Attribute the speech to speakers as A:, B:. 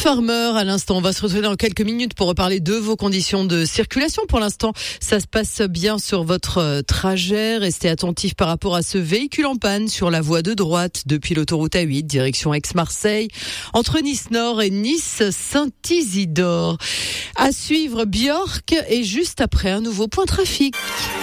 A: Farmer, à l'instant, on va se retrouver dans quelques minutes pour reparler de vos conditions de circulation. Pour l'instant, ça se passe bien sur votre trajet. Restez attentifs par rapport à ce véhicule en panne sur la voie de droite depuis l'autoroute A8, direction Aix-Marseille, entre Nice-Nord et Nice-Saint-Isidore. À suivre, Björk, et juste après un nouveau point trafic.